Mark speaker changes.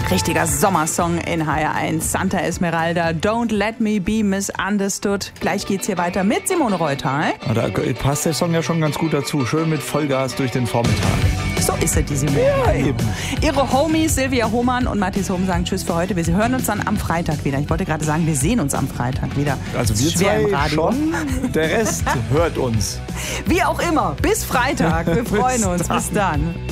Speaker 1: Richtiger Sommersong in HR1. Santa Esmeralda, Don't Let Me Be Misunderstood. Gleich geht's hier weiter mit Simone Reutal.
Speaker 2: Da passt der Song ja schon ganz gut dazu. Schön mit Vollgas durch den Vormittag.
Speaker 1: So ist es, die Simone.
Speaker 2: Ja, eben.
Speaker 1: Ihre Homies Silvia Hohmann und Mathis Hohm sagen Tschüss für heute. Wir hören uns dann am Freitag wieder. Ich wollte gerade sagen, wir sehen uns am Freitag wieder.
Speaker 2: Also wir
Speaker 1: schwer
Speaker 2: zwei
Speaker 1: im Radio.
Speaker 2: schon, der Rest hört uns.
Speaker 1: Wie auch immer, bis Freitag. Wir freuen uns. Bis dann.